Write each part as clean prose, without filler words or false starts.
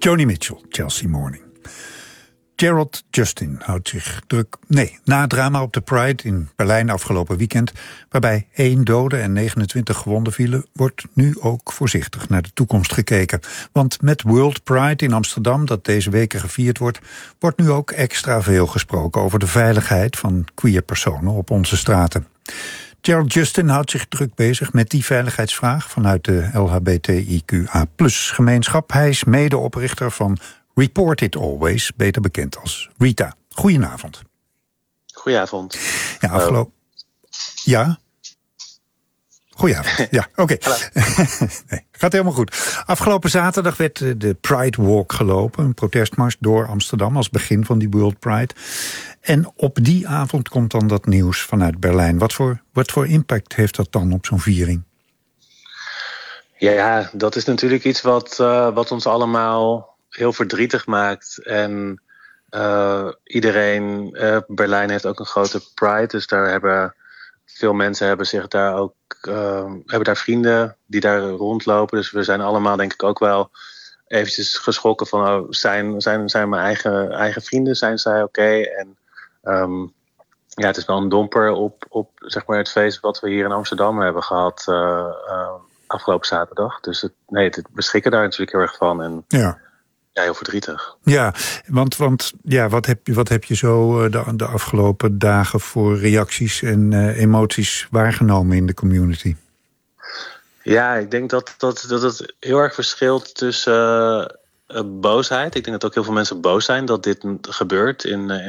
Joni Mitchell, Chelsea Morning. Gerald Justin houdt zich druk. Nee, na het drama op de Pride in Berlijn afgelopen weekend, waarbij 1 dode en 29 gewonden vielen, wordt nu ook voorzichtig naar de toekomst gekeken. Want met World Pride in Amsterdam, dat deze weken gevierd wordt nu ook extra veel gesproken over de veiligheid van queer personen op onze straten. Gerald Justin houdt zich druk bezig met die veiligheidsvraag vanuit de LHBTIQA+-gemeenschap. Hij is medeoprichter van Report It Always, beter bekend als Rita. Goedenavond. Goedenavond. Ja, afgelopen... Ja? Goedenavond. Ja, oké. Nee, gaat helemaal goed. Afgelopen zaterdag werd de Pride Walk gelopen, een protestmars door Amsterdam als begin van die World Pride. En op die avond komt dan dat nieuws vanuit Berlijn. Wat voor impact heeft dat dan op zo'n viering? Ja, dat is natuurlijk iets wat ons allemaal heel verdrietig maakt. En iedereen, Berlijn heeft ook een grote Pride, dus daar hebben veel mensen hebben daar vrienden die daar rondlopen. Dus we zijn allemaal denk ik ook wel eventjes geschrokken van, zijn mijn eigen vrienden, zijn zij oké? En ja, het is wel een domper op zeg maar het feest wat we hier in Amsterdam hebben gehad afgelopen zaterdag. Dus we schrikken daar natuurlijk heel erg van. En ja, heel verdrietig. Ja, want ja, wat heb je zo de afgelopen dagen voor reacties en emoties waargenomen in de community? Ja, ik denk dat het heel erg verschilt tussen boosheid. Ik denk dat ook heel veel mensen boos zijn dat dit gebeurt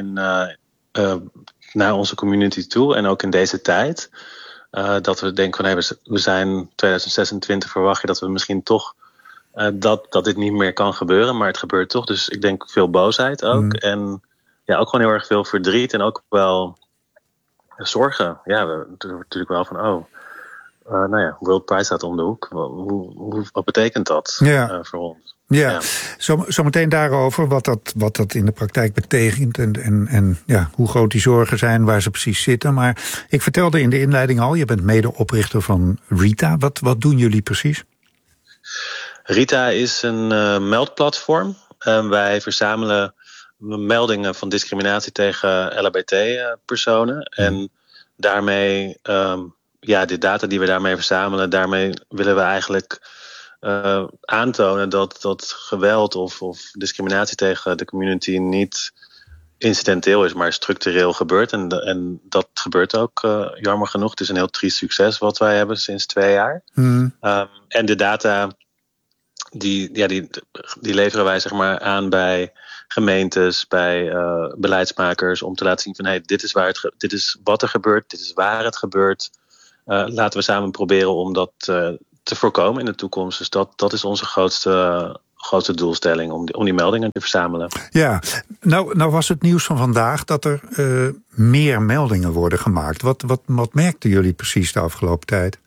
naar onze community toe. En ook in deze tijd. Dat we denken van we zijn 2026, verwacht je dat we misschien toch dat dit niet meer kan gebeuren, maar het gebeurt toch. Dus ik denk veel boosheid ook. En ja, ook gewoon heel erg veel verdriet en ook wel zorgen. Ja, we natuurlijk wel van World Pride staat om de hoek. Wat betekent dat voor ons? Ja. Zometeen daarover wat dat in de praktijk betekent en hoe groot die zorgen zijn, waar ze precies zitten. Maar ik vertelde in de inleiding al, je bent medeoprichter van Rita. Wat doen jullie precies? Rita is een meldplatform. Wij verzamelen meldingen van discriminatie tegen LHBT-personen. En daarmee, de data die we daarmee verzamelen, daarmee willen we eigenlijk aantonen dat geweld of discriminatie tegen de community niet incidenteel is, maar structureel gebeurt. En dat gebeurt ook, jammer genoeg. Het is een heel triest succes wat wij hebben sinds 2 jaar. En de data die leveren wij zeg maar aan bij gemeentes, bij beleidsmakers, om te laten zien van dit is wat er gebeurt, dit is waar het gebeurt. Laten we samen proberen om dat te voorkomen in de toekomst. Dus dat is onze grootste doelstelling, om die meldingen te verzamelen. Ja, nou was het nieuws van vandaag dat er meer meldingen worden gemaakt. Wat merkten jullie precies de afgelopen tijd?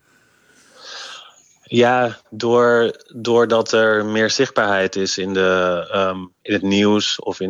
Ja, doordat er meer zichtbaarheid is in het nieuws of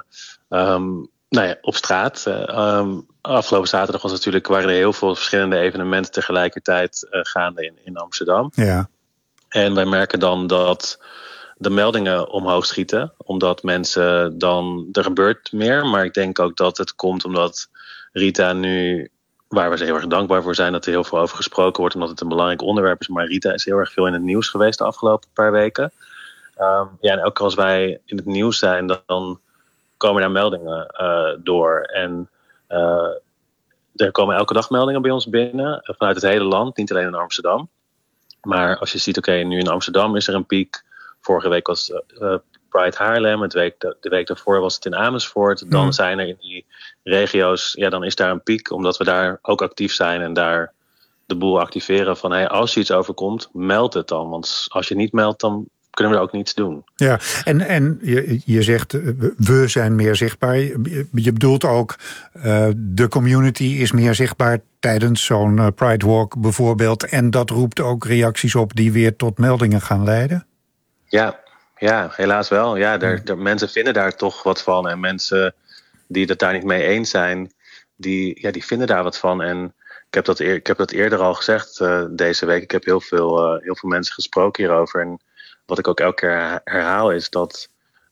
op straat. Afgelopen zaterdag waren er heel veel verschillende evenementen tegelijkertijd gaande in Amsterdam. Ja. En wij merken dan dat de meldingen omhoog schieten, omdat mensen er gebeurt meer. Maar ik denk ook dat het komt omdat Rita nu, waar we heel erg dankbaar voor zijn dat er heel veel over gesproken wordt, omdat het een belangrijk onderwerp is. Maar Rita is heel erg veel in het nieuws geweest de afgelopen paar weken. En ook als wij in het nieuws zijn, dan komen daar meldingen door. En er komen elke dag meldingen bij ons binnen, vanuit het hele land, niet alleen in Amsterdam. Maar als je ziet, nu in Amsterdam is er een piek. Vorige week was Pride Haarlem, de week daarvoor was het in Amersfoort. Dan zijn er in die regio's, dan is daar een piek, omdat we daar ook actief zijn en daar de boel activeren van als je iets overkomt, meld het dan. Want als je niet meldt, dan kunnen we er ook niets doen. Ja, en je zegt, we zijn meer zichtbaar. Je bedoelt ook, de community is meer zichtbaar tijdens zo'n Pride Walk bijvoorbeeld. En dat roept ook reacties op die weer tot meldingen gaan leiden? Ja, helaas wel. Ja, mensen vinden daar toch wat van. En mensen die het daar niet mee eens zijn, die vinden daar wat van. En ik heb dat eerder al gezegd deze week. Ik heb heel veel mensen gesproken hierover. En wat ik ook elke keer herhaal is dat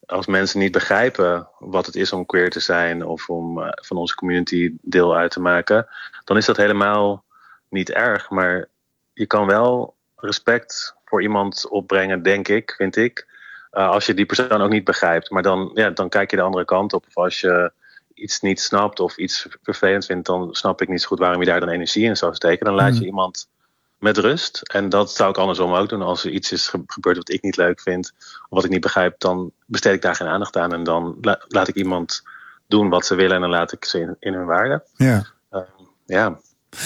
als mensen niet begrijpen wat het is om queer te zijn of om van onze community deel uit te maken, dan is dat helemaal niet erg. Maar je kan wel respect voor iemand opbrengen, vind ik. Als je die persoon ook niet begrijpt. Maar dan kijk je de andere kant op. Of als je iets niet snapt of iets vervelend vindt, dan snap ik niet zo goed waarom je daar dan energie in zou steken. Dan laat je iemand met rust. En dat zou ik andersom ook doen. Als er iets is gebeurd wat ik niet leuk vind, of wat ik niet begrijp, dan besteed ik daar geen aandacht aan. En dan laat ik iemand doen wat ze willen en dan laat ik ze in hun waarde. Ja. Ja.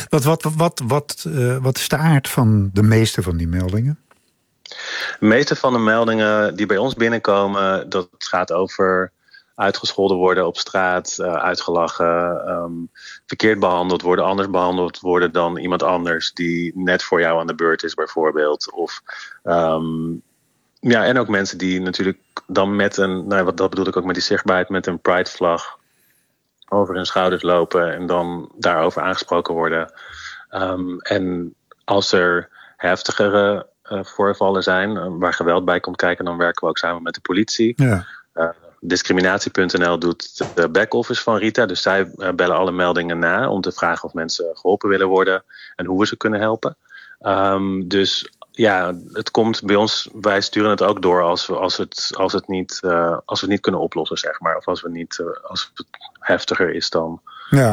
Wat is de aard van de meeste van die meldingen? De meeste van de meldingen die bij ons binnenkomen, dat gaat over uitgescholden worden op straat, uitgelachen, verkeerd behandeld worden, anders behandeld worden dan iemand anders die net voor jou aan de beurt is, bijvoorbeeld. Of en ook mensen die natuurlijk dan met dat bedoel ik ook met die zichtbaarheid, met een Pride-vlag over hun schouders lopen en dan daarover aangesproken worden. En als er heftigere voorvallen zijn waar geweld bij komt kijken, dan werken we ook samen met de politie. Ja. Discriminatie.nl doet de back-office van Rita. Dus zij bellen alle meldingen na om te vragen of mensen geholpen willen worden en hoe we ze kunnen helpen. Dus ja, het komt bij ons, wij sturen het ook door als we het niet kunnen oplossen, zeg maar. Of als het heftiger is dan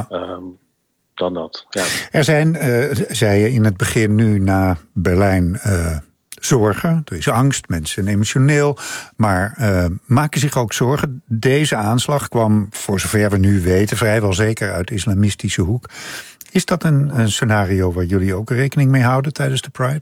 dat. Ja. Er zijn, zei je in het begin nu na Berlijn, zorgen. Er is angst, mensen zijn emotioneel. Maar maken zich ook zorgen. Deze aanslag kwam, voor zover we nu weten, vrijwel zeker uit de islamistische hoek. Is dat een scenario waar jullie ook rekening mee houden tijdens de Pride?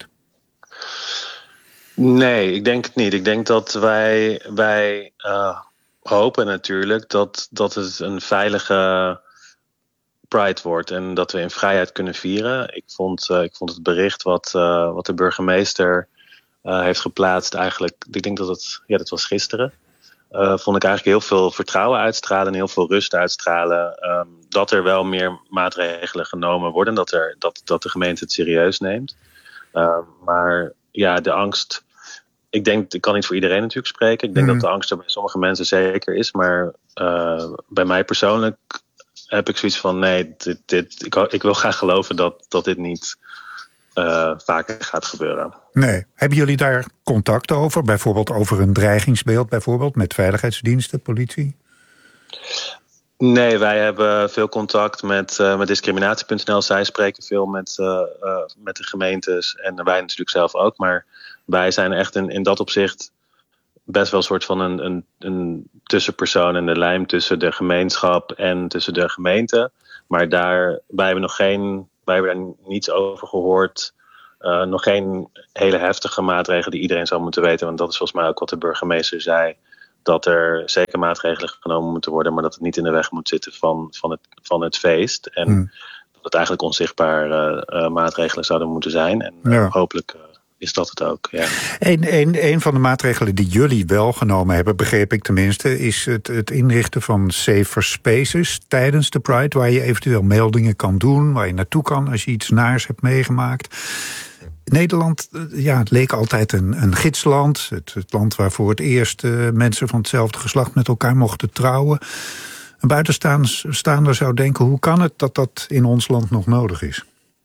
Nee, ik denk het niet. Ik denk dat wij hopen natuurlijk dat het een veilige Pride wordt en dat we in vrijheid kunnen vieren. Ik vond het bericht wat de burgemeester heeft geplaatst eigenlijk, ik denk dat was gisteren. Vond ik eigenlijk heel veel vertrouwen uitstralen en heel veel rust uitstralen. Dat er wel meer maatregelen genomen worden, dat de gemeente het serieus neemt. Maar ja, de angst, ik kan niet voor iedereen natuurlijk spreken. Ik denk dat de angst er bij sommige mensen zeker is. Maar bij mij persoonlijk heb ik zoiets van nee, ik wil graag geloven dat dit niet vaker gaat gebeuren. Nee. Hebben jullie daar contact over? Bijvoorbeeld over een dreigingsbeeld met veiligheidsdiensten, politie? Nee, wij hebben veel contact met discriminatie.nl. Zij spreken veel met de gemeentes en wij natuurlijk zelf ook. Maar wij zijn echt in dat opzicht best wel een soort van een tussenpersoon en de lijm tussen de gemeenschap en tussen de gemeente. Maar wij hebben daar niets over gehoord. Nog geen hele heftige maatregelen die iedereen zou moeten weten. Want dat is volgens mij ook wat de burgemeester zei. Dat er zeker maatregelen genomen moeten worden, maar dat het niet in de weg moet zitten van het feest. En dat het eigenlijk onzichtbare maatregelen zouden moeten zijn. En hopelijk is dat het ook. Ja. Een van de maatregelen die jullie wel genomen hebben, begreep ik tenminste, is het inrichten van safer spaces tijdens de Pride, waar je eventueel meldingen kan doen, waar je naartoe kan als je iets naars hebt meegemaakt. Nederland, het leek altijd een gidsland. Het land waar voor het eerst mensen van hetzelfde geslacht met elkaar mochten trouwen. Een buitenstaander zou denken, hoe kan het dat in ons land nog nodig is?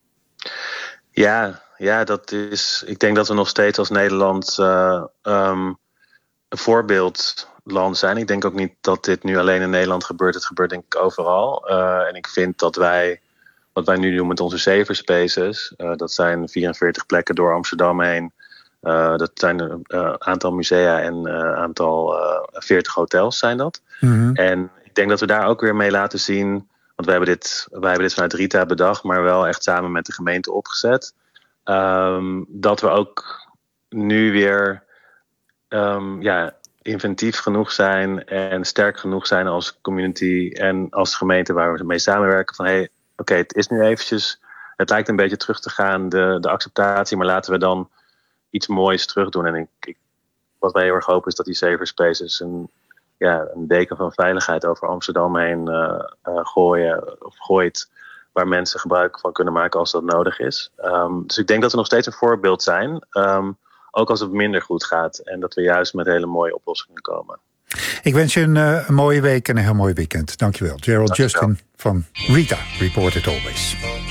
Ja, dat is. Ik denk dat we nog steeds als Nederland een voorbeeldland zijn. Ik denk ook niet dat dit nu alleen in Nederland gebeurt. Het gebeurt denk ik overal. En ik vind dat wat wij nu doen met onze safer spaces, dat zijn 44 plekken door Amsterdam heen. Dat zijn een aantal musea en aantal 40 hotels zijn dat. Mm-hmm. En ik denk dat we daar ook weer mee laten zien, want wij hebben dit vanuit Rita bedacht, maar wel echt samen met de gemeente opgezet. Dat we ook nu weer inventief genoeg zijn en sterk genoeg zijn als community en als gemeente waar we mee samenwerken van oké, het is nu eventjes, het lijkt een beetje terug te gaan, de acceptatie, maar laten we dan iets moois terug doen. En wat wij heel erg hopen is dat die safer spaces een deken van veiligheid over Amsterdam heen gooit, waar mensen gebruik van kunnen maken als dat nodig is. Dus ik denk dat we nog steeds een voorbeeld zijn, ook als het minder goed gaat en dat we juist met hele mooie oplossingen komen. Ik wens je een mooie week en een heel mooi weekend. Dankjewel. Gerald Justin van Rita, Report It Always.